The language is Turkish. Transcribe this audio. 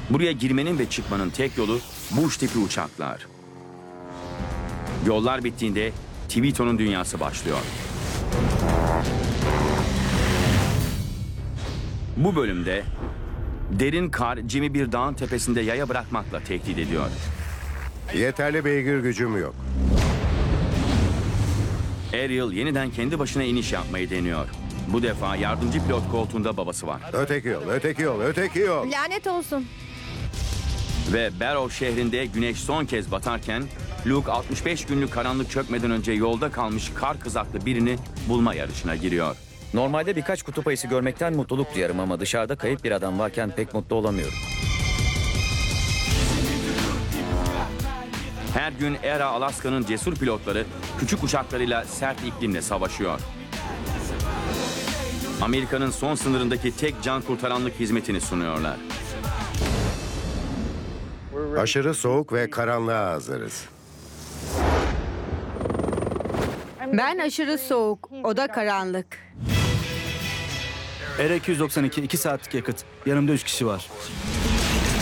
Buraya girmenin ve çıkmanın tek yolu buş tipi uçaklar. Yollar bittiğinde Tvito'nun dünyası başlıyor. Bu bölümde derin kar Jim'i bir dağın tepesinde yaya bırakmakla tehdit ediyor. Yeterli beygir gücüm yok. Ariel yeniden kendi başına iniş yapmayı deniyor. Bu defa yardımcı pilot koltuğunda babası var. Öteki yol, öteki yol, öteki yol. Lanet olsun. Ve Barrow şehrinde güneş son kez batarken Luke 65 günlük karanlık çökmeden önce yolda kalmış kar kızaklı birini bulma yarışına giriyor. Normalde birkaç kutup ayısı görmekten mutluluk duyarım ama dışarıda kayıp bir adam varken pek mutlu olamıyorum. Her gün Era Alaska'nın cesur pilotları küçük uçaklarıyla sert iklimle savaşıyor. Amerika'nın son sınırındaki tek can kurtaranlık hizmetini sunuyorlar. Aşırı soğuk ve karanlığa hazırız. Ben aşırı soğuk, o da karanlık. ER-292 2 saatlik yakıt. Yanımda 3 kişi var.